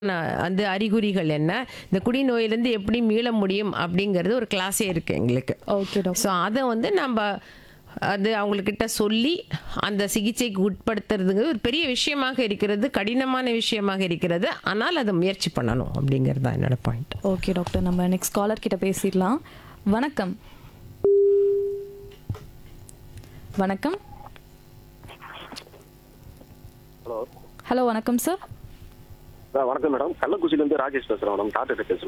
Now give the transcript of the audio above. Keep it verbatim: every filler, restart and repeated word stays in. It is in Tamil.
அந்த அறிகுறிகள் என்ன, இந்த குடிநோயிலேருந்து எப்படி மீள முடியும் அப்படிங்கிறது ஒரு கிளாஸே இருக்குது எங்களுக்கு. Okay doctor. ஸோ அதை வந்து நம்ம அது அவங்கக்கிட்ட சொல்லி அந்த சிகிச்சைக்கு உட்படுத்துறதுங்கிறது ஒரு பெரிய விஷயமாக இருக்கிறது, கடினமான விஷயமாக இருக்கிறது. ஆனால் அதை முயற்சி பண்ணணும் அப்படிங்கிறது தான் என்னோட பாயிண்ட். ஓகே டாக்டர், நம்ம நெக்ஸ்ட் காலர் கிட்ட பேசிடலாம். வணக்கம். வணக்கம். ஹலோ. ஹலோ வணக்கம் சார். வணக்கம் மேடம். கள்ளக்குறிச்சியிலேருந்து ராஜேஷ் பேசுகிறேன் மேடம். டாக்டர் பேச